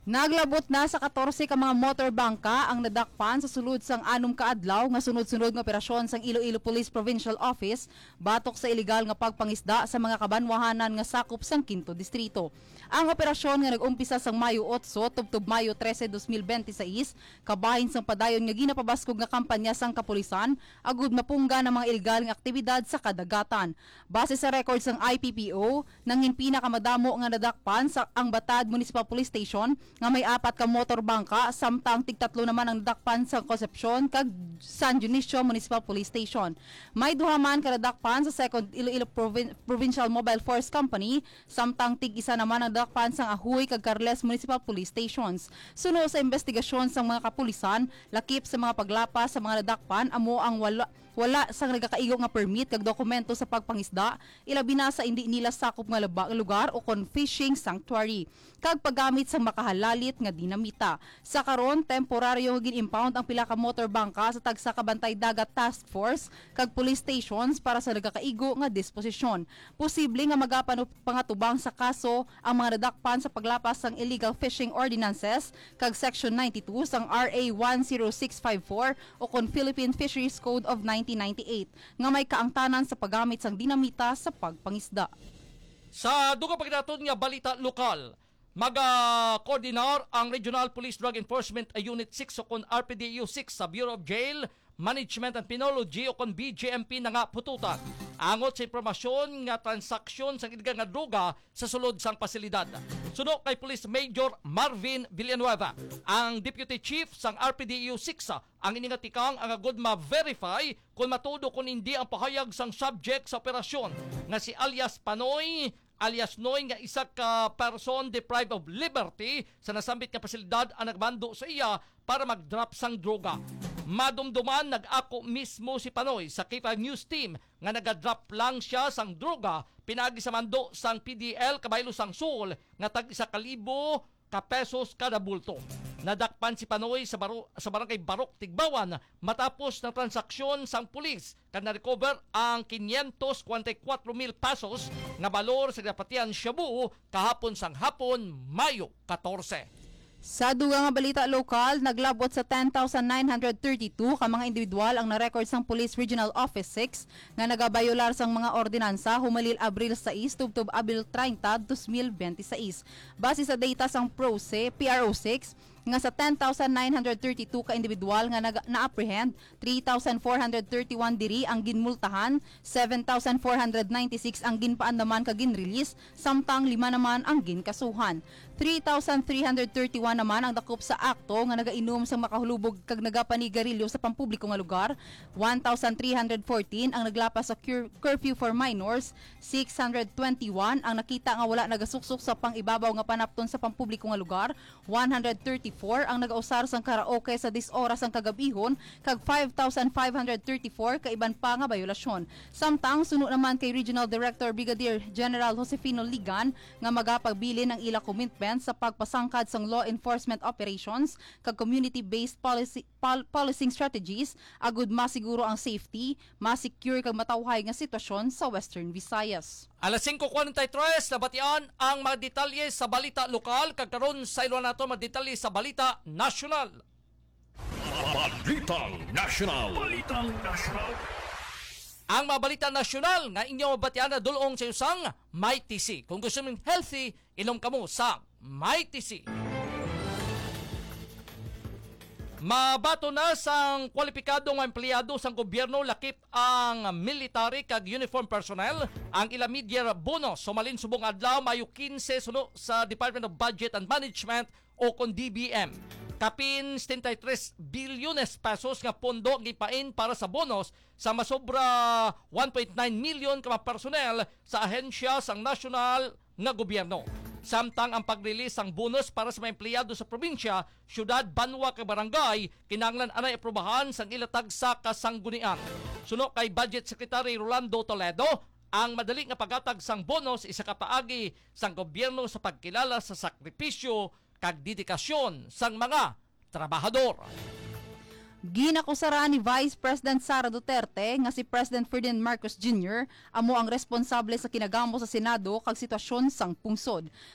Naglabot na sa 14 ka mga motorbangka ang nadakpan sa sulod sang 6 ka adlaw nga sunod-sunod nga operasyon sang Iloilo Police Provincial Office batok sa ilegal nga pagpangisda sa mga kabanwahanan nga sakop sang 5 distrito. Ang operasyon nga nag-umpisa sang Mayo 8 tubtob Mayo 13, 2026 kabahin sang padayon nga ginapabaskog nga kampanya sang kapulisan agud mapungga ng mga ilegal nga aktibidad sa kadagatan. Base sa records sang IPPO, nangin pinakamadamo nga nadakpan sa ang Batad Municipal Police Station nga may 4 ka motorbangka samtang tig-3 naman ang nadakpan sa Concepcion kag San Dionisio Municipal Police Station. May 2 man ka nadakpan sa 2nd Iloilo Provincial Mobile Force Company samtang tig-1 naman ang nadakpan sa Ahuy kag Carles Municipal Police Stations. Suno sa investigasyon sa mga kapulisan, lakip sa mga paglapas sa mga nadakpan amo ang wala sang nagakaigo nga permit kag dokumento sa pagpangisda, ilabi na sa hindi nila sakop nga lugar o kon fishing sanctuary kag paggamit sang makahalalit nga dinamita. Sa karon, temporaryo gin-impound ang pila ka motorbangka sa tagsa ka Bantay Dagat Task Force kag police stations para sa nagakaigo nga disposisyon. Posible nga magapan pangatubang sa kaso ang mga nadakpan sa paglapas sang illegal fishing ordinances kag Section 92 sang RA 10654 o kon Philippine Fisheries Code of 1998 nga may kaangtanan sa paggamit sang dinamita sa pagpangisda. Sa dugang pagdaton nga balita lokal, mag-coordinar ang Regional Police Drug Enforcement Unit 6 o kon RPDU 6 sa Bureau of Jail Management and Penology o kon BJMP na nga pututan. Angot sa impormasyon nga transaksyon sa iligal nga droga sa sulod sang pasilidad. Suno kay Police Major Marvin Villanueva, ang Deputy Chief sang RPDU 6 ang iningatikang ang agud ma-verify kung matudo kung hindi ang pahayag sang subject sa operasyon nga si alias Panoy alias Noy nga isa ka person deprived of liberty sa nasambit nga pasilidad ang nagmando sa iya para mag-drop sang droga. Madumduman nag-ako mismo si Panoy sa K5 News Team nga naga-drop lang siya sang droga pinagi sa mando sang PDL kabaylo sang Sul nga tag 1,000 ka pesos kada bulto. Nadakpan si Panoy sa barangay Barok, Tigbawan matapos ng transaksyon sang pulis kad na-recover ang 544,000 pesos nga balor sa Dapatian Shabu kahapon sang hapon Mayo 14. Sa dugang nga balita lokal, naglabot sa 10,932 ka mga individual ang na-record sang Police Regional Office 6 nga nagabayolar sang mga ordinansa humalil Abril 6 tubtob Abril 30, 2026. Base sa data sang PRO6, nga sa 10,932 ka individual nga na-apprehend, 3,431 diri ang ginmultahan, 7,496 ang ginpaandaman ka ginrelease, samtang 5 naman ang ginkasuhan. 3,331 naman ang dakop sa akto nga nagainom sa makahulubog kag nagapanigarilyo sa pampubliko nga lugar, 1,314 ang naglapas sa curfew for minors, 621 ang nakita nga wala nagasuksok sa pangibabaw nga panapton sa pampubliko nga lugar, 134 ang nagausar sang karaoke sa 10 oras ang kagabihon kag 5,534 ka iban pa nga bayolasyon. Samtang suno naman kay Regional Director Brigadier General Josefino Ligan nga magapagbili ng ila commitment sa pagpasangkad sang law enforcement operations kag community-based policing strategies agud masiguro ang safety, masecure kag matawhay nga sitwasyon sa Western Visayas. Alas 5:43 nabatian ang mga detalye sa balita lokal kag karon sa ilo nato mga detalye sa balita nasyonal. Balitang Nasyonal. Balitang Nasyonal. Ang mga balita nasyonal nga inyong mabatian na dulong sa usang My TC. Kung gusto mong healthy, ilong kamo sa My TC. Mabato na sang kwalipikadong empleyado sang gobyerno lakip ang military kag uniform personnel ang ila mid-year bonus sumalin subong adlaw Mayo 15 suno sa Department of Budget and Management o kon DBM. Kapin 73 bilyones pesos nga pondo gipain para sa bonus sa masobra 1.9 million ka mga personnel sa ahensya sang nasyonal nga gobyerno. Samtang ang pag-release ang bonus para sa mga empleyado sa probinsya, syudad, banwa kag barangay, kinahanglan anay aprobahan sang ilatag sa kasanggunian. Suno kay Budget Secretary Rolando Toledo, ang madali nga paghatag sang bonus isa ka paagi sang gobyerno sa pagkilala sa sakripisyo kag dedikasyon sang mga trabahador. Ginakusara ni Vice President Sara Duterte nga si President Ferdinand Marcos Jr. amo ang responsable sa kinagamo sa Senado kag sitwasyon sang pungsod.